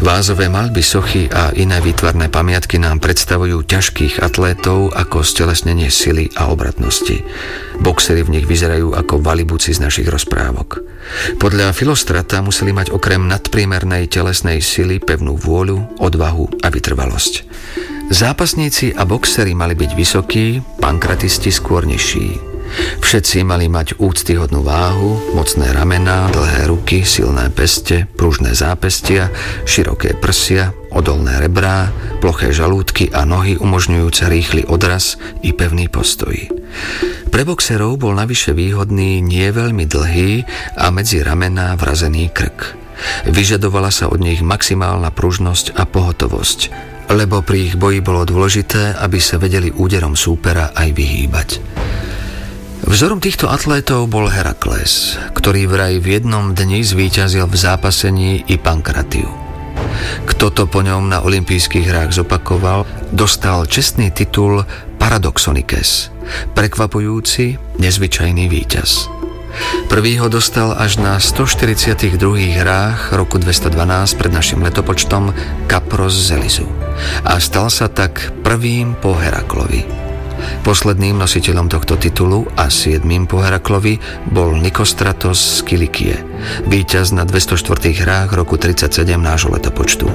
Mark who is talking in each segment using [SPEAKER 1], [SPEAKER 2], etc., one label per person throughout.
[SPEAKER 1] Vázové maľby, sochy a iné výtvarné pamiatky nám predstavujú ťažkých atlétov ako stelesnenie sily a obratnosti. Boxeri v nich vyzerajú ako valibuci z našich rozprávok. Podľa Filostrata museli mať okrem nadpriemernej telesnej sily pevnú vôľu, odvahu a vytrvalosť. Zápasníci a boxeri mali byť vysokí, pankratisti skôr nižší. Všetci mali mať úctyhodnú váhu, mocné ramená, dlhé ruky, silné peste, pružné zápestia, široké prsia, odolné rebrá, ploché žalúdky a nohy umožňujúce rýchly odraz i pevný postoj. Pre boxerov bol navyše výhodný nie veľmi dlhý a medzi ramená vrazený krk. Vyžadovala sa od nich maximálna pružnosť a pohotovosť, lebo pri ich boji bolo dôležité, aby sa vedeli úderom súpera aj vyhýbať. Vzorom týchto atlétov bol Herakles, ktorý vraj v jednom dni zvíťazil v zápasení i Pankratiu. Kto to po ňom na olympijských hrách zopakoval, dostal čestný titul Paradoxonikes, prekvapujúci, nezvyčajný víťaz. Prvý ho dostal až na 142. hrách roku 212 pred našim letopočtom Kapros z Elizu a stal sa tak prvým po Heraklovi. Posledným nositeľom tohto titulu a 7. po Heraklovi bol Nikostratos z Kilikie, víťaz na 204. hrách roku 37 nášho letopočtu.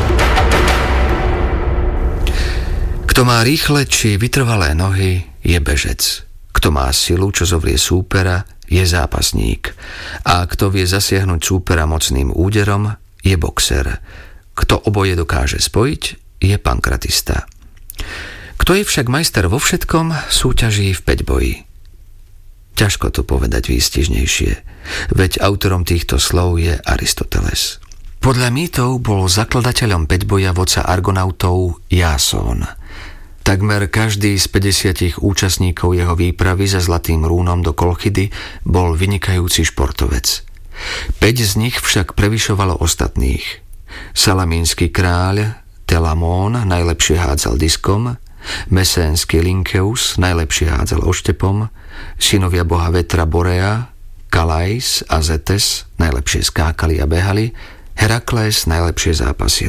[SPEAKER 1] Kto má rýchle či vytrvalé nohy, je bežec. Kto má silu, čo zovrie súpera, je zápasník. A kto vie zasiahnuť súpera mocným úderom, je boxer. Kto oboje dokáže spojiť, je pankratista. Kto je však majster vo všetkom, súťaží v päťboji. Ťažko to povedať výstižnejšie, veď autorom týchto slov je Aristoteles. Podľa mýtov bol zakladateľom päťboja vodca argonautov Jasón. Takmer každý z 50 účastníkov jeho výpravy za zlatým rúnom do Kolchidy bol vynikajúci športovec. 5 z nich však prevyšovalo ostatných. Salamínsky kráľ Telamón najlepšie hádzal diskom, mesénsky Linkeus najlepšie hádzal oštepom, synovia boha vetra Borea, Kalais a Zetes najlepšie skákali a behali, Herakles najlepšie zápasil.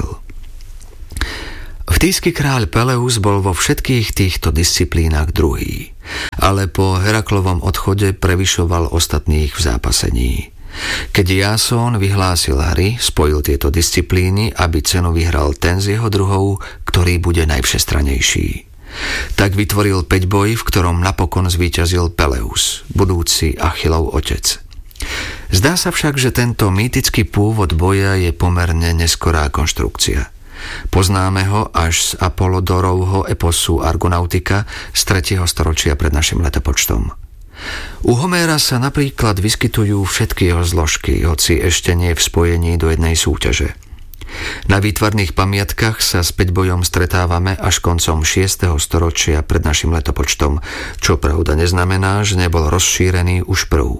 [SPEAKER 1] Vtýsky kráľ Peleus bol vo všetkých týchto disciplínach druhý, ale po Heraklovom odchode prevyšoval ostatných v zápasení. Keď Jasón vyhlásil hry, spojil tieto disciplíny, aby cenu vyhral ten z jeho druhov, ktorý bude najvšestranejší. Tak vytvoril päťboj, v ktorom napokon zvíťazil Peleus, budúci Achillov otec. Zdá sa však, že tento mýtický pôvod boja je pomerne neskorá konštrukcia. Poznáme ho až z Apollodorovho eposu Argonautika z 3. storočia pred našim letopočtom. U Homéra sa napríklad vyskytujú všetky jeho zložky, hoci ešte nie v spojení do jednej súťaže. Na výtvarných pamiatkách sa s päťbojom stretávame až koncom 6. storočia pred našim letopočtom, čo pravda neznamená, že nebol rozšírený už prv.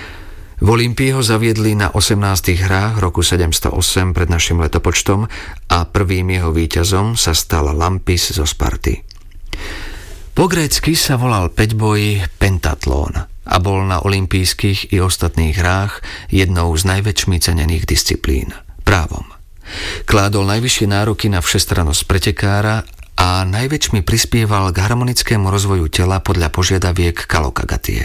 [SPEAKER 1] V Olympii ho zaviedli na 18. hrách roku 708 pred našim letopočtom a prvým jeho víťazom sa stal Lampis zo Sparty. Po grécky sa volal päťboj pentatlón a bol na olympijských i ostatných hrách jednou z najväčšmi cenených disciplín, právom. Kládol najvyššie nároky na všestrannosť pretekára a najväčšmi prispieval k harmonickému rozvoju tela podľa požiadaviek Kalokagatie.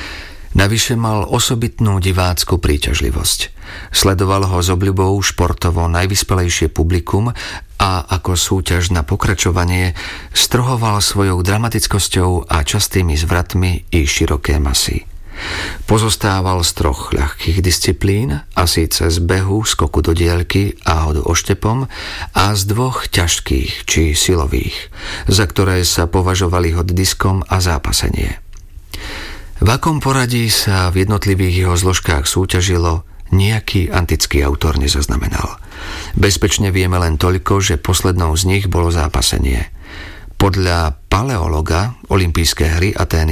[SPEAKER 1] Navyše mal osobitnú divácku príťažlivosť. Sledoval ho s obľubou športovo najvyspelejšie publikum a ako súťaž na pokračovanie strhoval svojou dramatickosťou a častými zvratmi i široké masy. Pozostával z 3 ľahkých disciplín, a síce z behu, skoku do diaľky a hodu oštepom, a z 2 ťažkých či silových, za ktoré sa považovali hod diskom a zápasenie. V akom poradí sa v jednotlivých jeho zložkách súťažilo, nejaký antický autor nezaznamenal. Bezpečne vieme len toľko, že poslednou z nich bolo zápasenie. Podľa paleologa olympijské hry Atény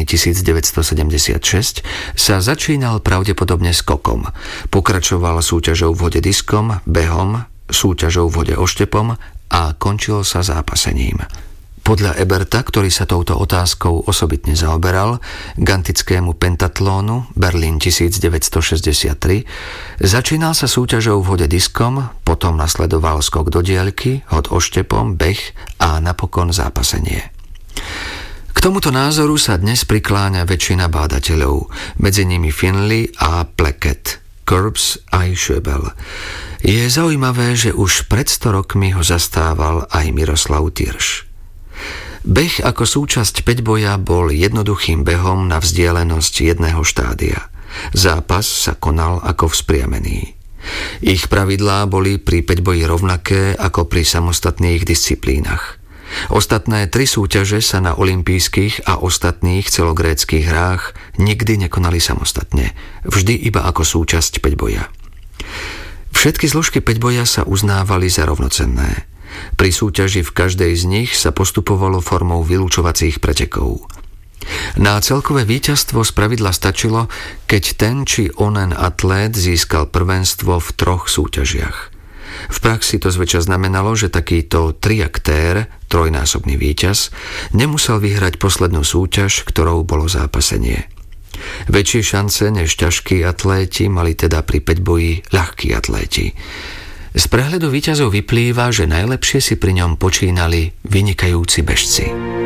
[SPEAKER 1] 1976 sa začínal pravdepodobne skokom, pokračoval súťažou v hode diskom, behom, súťažou v hode oštepom a končil sa zápasením. Podľa Eberta, ktorý sa touto otázkou osobitne zaoberal, k antickému pentatlónu Berlín 1963 začínal sa súťažou v hode diskom, potom nasledoval skok do diaľky, hod oštepom, beh a napokon zápasenie. K tomuto názoru sa dnes prikláňa väčšina bádateľov, medzi nimi Finley a Pleckett, Kurbs aj Schöbel. Je zaujímavé, že už pred 100 rokmi ho zastával aj Miroslav Tyrš. Beh ako súčasť päťboja bol jednoduchým behom na vzdialenosť jedného štádia. Zápas sa konal ako vzpriamený. Ich pravidlá boli pri päťboji rovnaké ako pri samostatných disciplínach. Ostatné 3 súťaže sa na olympijských a ostatných celogréckych hrách nikdy nekonali samostatne, vždy iba ako súčasť päťboja. Všetky zložky päťboja sa uznávali za rovnocenné. Pri súťaži v každej z nich sa postupovalo formou vylúčovacích pretekov. Na celkové víťazstvo spravidla stačilo, keď ten či onen atlét získal prvenstvo v 3 súťažiach. V praxi to zväčša znamenalo, že takýto triaktér, trojnásobný víťaz, nemusel vyhrať poslednú súťaž, ktorou bolo zápasenie. Väčšie šance než ťažkí atléti mali teda pri päťboji ľahkí atléti. Z prehľadu víťazov vyplýva, že najlepšie si pri ňom počínali vynikajúci bežci.